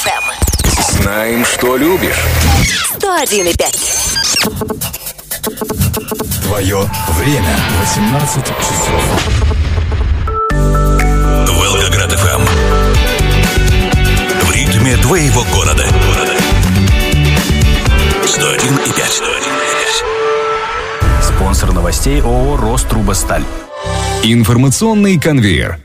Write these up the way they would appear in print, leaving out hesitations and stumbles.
FM. Знаем, что любишь. 101,5. Твое время. 18 часов. Волгоград FM. В ритме твоего города. 101,5. Спонсор новостей ООО «Рострубосталь». Информационный конвейер.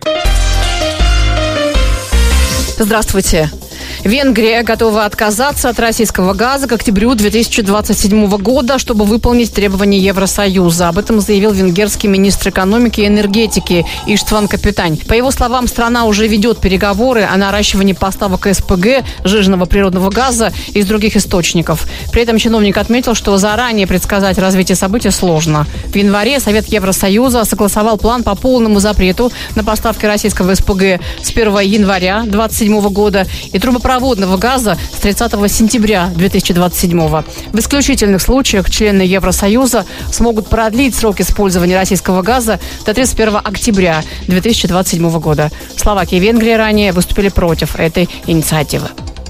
Здравствуйте. Венгрия готова отказаться от российского газа к октябрю 2027 года, чтобы выполнить требования Евросоюза. Об этом заявил венгерский министр экономики и энергетики Иштван Капитань. По его словам, страна уже ведет переговоры о наращивании поставок СПГ, сжиженного природного газа, из других источников. При этом чиновник отметил, что заранее предсказать развитие событий сложно. В январе Совет Евросоюза согласовал план по полному запрету на поставки российского СПГ с 1 января 2027 года и трубопроводного газа с 30 сентября 2027. В исключительных случаях члены Евросоюза смогут продлить срок использования российского газа до 31 октября 2027 года. Словакия и Венгрия ранее выступили против этой инициативы.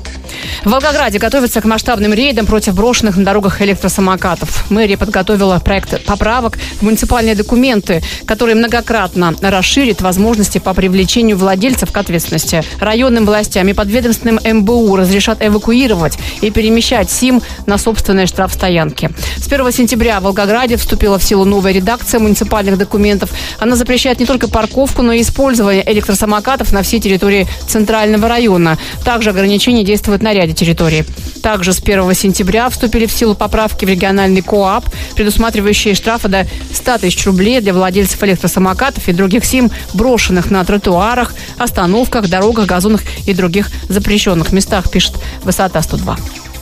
В Волгограде готовятся к масштабным рейдам против брошенных на дорогах электросамокатов. Мэрия подготовила проект поправок в муниципальные документы, который многократно расширит возможности по привлечению владельцев к ответственности. Районным властям и подведомственным МБУ разрешат эвакуировать и перемещать СИМ на собственные штрафстоянки. С 1 сентября в Волгограде вступила в силу новая редакция муниципальных документов. Она запрещает не только парковку, но и использование электросамокатов на всей территории Центрального района. Также ограничения действуют на ряде территорий. Также с 1 сентября вступили в силу поправки в региональный КоАП, предусматривающие штрафы до 100 тысяч рублей для владельцев электросамокатов и других СИМ, брошенных на тротуарах, остановках, дорогах, газонах и других запрещенных местах, пишет Высота 102.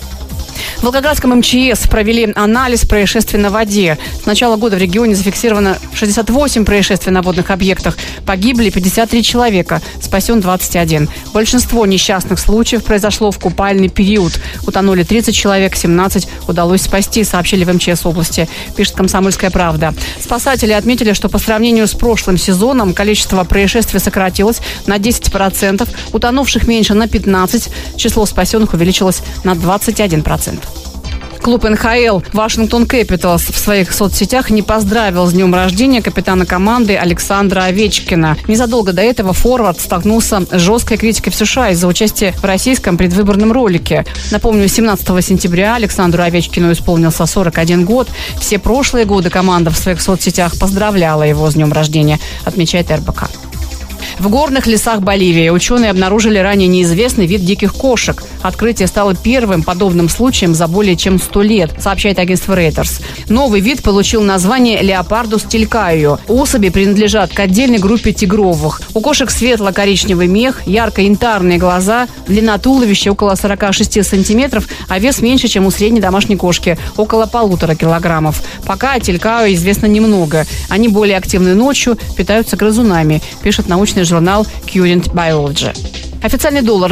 В Волгоградском МЧС провели анализ происшествий на воде. С начала года в регионе зафиксировано 68 происшествий на водных объектах. Погибли 53 человека, спасен 21. Большинство несчастных случаев произошло в купальный период. Утонули 30 человек, 17 удалось спасти, сообщили в МЧС области, пишет «Комсомольская правда». Спасатели отметили, что по сравнению с прошлым сезоном количество происшествий сократилось на 10%, утонувших меньше на 15%, число спасенных увеличилось на 21%. Клуб НХЛ «Вашингтон Кэпиталс» в своих соцсетях не поздравил с днем рождения капитана команды Александра Овечкина. Незадолго до этого форвард столкнулся с жесткой критикой в США из-за участия в российском предвыборном ролике. Напомню, 17 сентября Александру Овечкину исполнился 41 год. Все прошлые годы команда в своих соцсетях поздравляла его с днем рождения, отмечает РБК. В горных лесах Боливии ученые обнаружили ранее неизвестный вид диких кошек. Открытие стало первым подобным случаем за более чем 100 лет, сообщает агентство Reuters. Новый вид получил название Leopardus tilcaio. Особи принадлежат к отдельной группе тигровых. У кошек светло-коричневый мех, ярко-янтарные глаза, длина туловища около 46 сантиметров, а вес меньше, чем у средней домашней кошки, около 1,5 килограммов. Пока о tilcaio известно немного. Они более активны ночью, питаются грызунами, пишет научный журнал Current Biology. Официальный доллар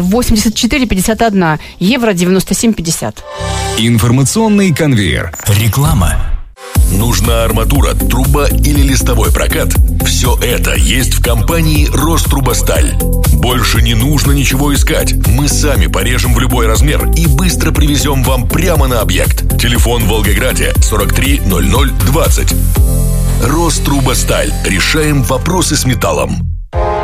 84,51, евро 97,50. Информационный конвейер. Реклама. Нужна арматура, труба или листовой прокат? Все это есть в компании «Рострубосталь». Больше не нужно ничего искать. Мы сами порежем в любой размер и быстро привезем вам прямо на объект. Телефон в Волгограде 43 00 20. «Рострубосталь». Решаем вопросы с металлом.